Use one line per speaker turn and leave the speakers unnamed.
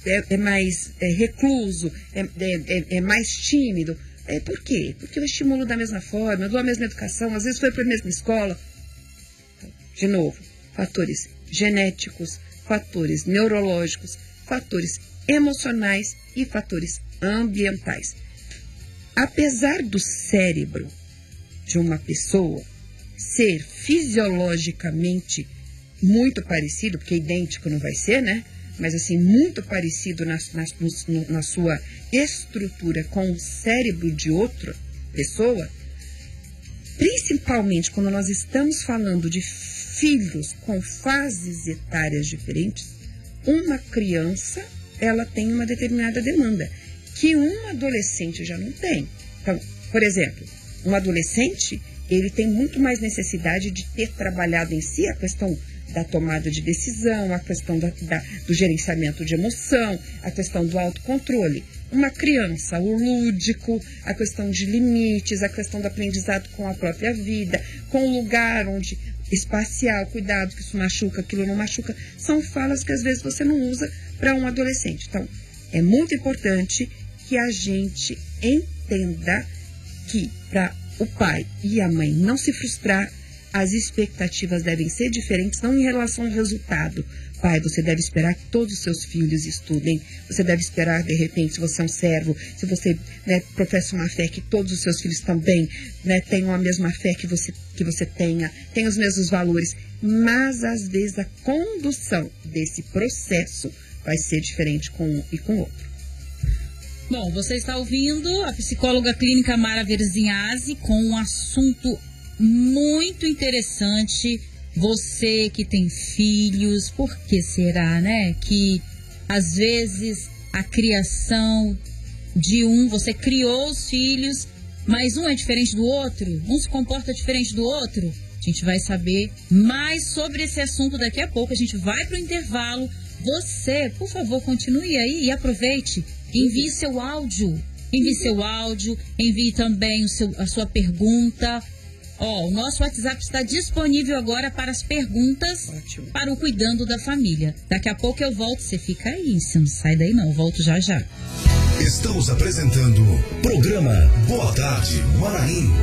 é mais recluso, é mais tímido. Por quê? Porque eu estimulo da mesma forma, eu dou a mesma educação, às vezes foi para a mesma escola. De novo, fatores genéticos, fatores neurológicos, fatores emocionais e fatores ambientais. Apesar do cérebro de uma pessoa ser fisiologicamente muito parecido, porque idêntico não vai ser, né? Mas assim, muito parecido na sua estrutura com o cérebro de outra pessoa, principalmente quando nós estamos falando de filhos com fases etárias diferentes, uma criança, ela tem uma determinada demanda, que um adolescente já não tem. Então, por exemplo, um adolescente, ele tem muito mais necessidade de ter trabalhado em si a questão da tomada de decisão, a questão do gerenciamento de emoção, a questão do autocontrole. Uma criança, o lúdico, a questão de limites, a questão do aprendizado com a própria vida, com o lugar onde espacial, cuidado que isso machuca, aquilo não machuca, são falas que às vezes você não usa para um adolescente. Então, é muito importante que a gente entenda que para o pai e a mãe não se frustrar, as expectativas devem ser diferentes, não em relação ao resultado. Pai, você deve esperar que todos os seus filhos estudem, você deve esperar, de repente, se você é um servo, se você professa uma fé, que todos os seus filhos também tenham a mesma fé que você tenha os mesmos valores, mas às vezes a condução desse processo vai ser diferente com um e com o outro.
Bom, você está ouvindo a psicóloga clínica Mara Verzinhasi com um assunto muito interessante. Você que tem filhos, por que será, né? Que às vezes a criação de você criou os filhos, mas um é diferente do outro, um se comporta diferente do outro. A gente vai saber mais sobre esse assunto daqui a pouco. A gente vai para o intervalo. Você, por favor, continue aí e aproveite. Envie seu áudio. Envie também a sua pergunta. O nosso WhatsApp está disponível agora para as perguntas.
Ótimo.
Para o Cuidando da Família. Daqui a pouco eu volto, você fica aí, você não sai daí não, eu volto já já.
Estamos apresentando o programa Boa Tarde Maranhão.